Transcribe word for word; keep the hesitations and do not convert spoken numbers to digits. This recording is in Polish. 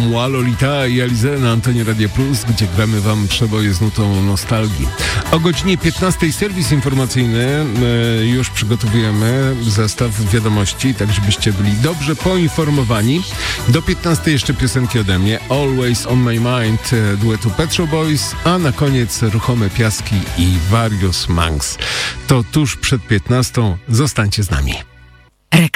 Moi Lolita i Alizé na antenie Radio Plus, gdzie gramy wam przeboje z nutą nostalgii. O godzinie piętnastej serwis informacyjny e, już przygotowujemy zestaw wiadomości, tak żebyście byli dobrze poinformowani. Do piętnastej jeszcze piosenki ode mnie, Always on my mind, e, duetu Pet Shop Boys, a na koniec Ruchome Piaski i Various Monks. To tuż przed piętnastą. Zostańcie z nami.